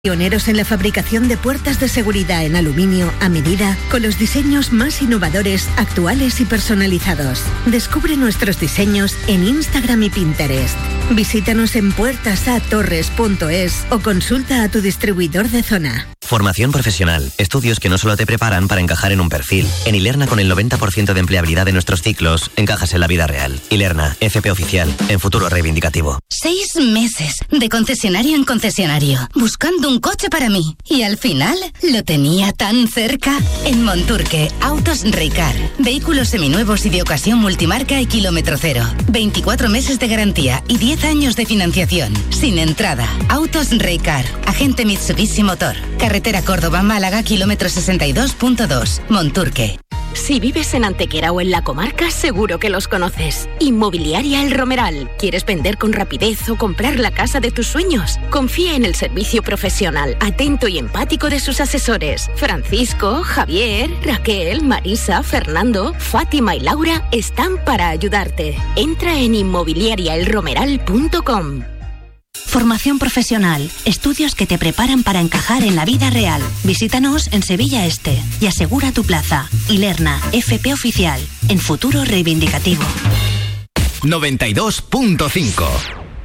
Pioneros en la fabricación de puertas de seguridad en aluminio a medida, con los diseños más innovadores, actuales y personalizados. Descubre nuestros diseños en Instagram y Pinterest. Visítanos en puertasatorres.es o consulta a tu distribuidor de zona. Formación profesional. Estudios que no solo te preparan para encajar en un perfil. En Ilerna, con el 90% de empleabilidad de nuestros ciclos, encajas en la vida real. Ilerna, FP Oficial, en futuro reivindicativo. 6 meses de concesionario en concesionario, buscando un coche para mí. Y al final, lo tenía tan cerca. En Monturque, Autos Reycar. Vehículos seminuevos y de ocasión multimarca y kilómetro cero. 24 meses de garantía y 10 años de financiación. Sin entrada. Autos Reycar. Agente Mitsubishi Motor. Carretera Córdoba-Málaga, kilómetro 62.2. Monturque. Si vives en Antequera o en la comarca, seguro que los conoces. Inmobiliaria El Romeral. ¿Quieres vender con rapidez o comprar la casa de tus sueños? Confía en el servicio profesional, atento y empático de sus asesores. Francisco, Javier, Raquel, Marisa, Fernando, Fátima y Laura están para ayudarte. Entra en inmobiliariaelromeral.com. Formación profesional, estudios que te preparan para encajar en la vida real. Visítanos en Sevilla Este y asegura tu plaza. Ilerna, FP Oficial, en futuro reivindicativo. 92.5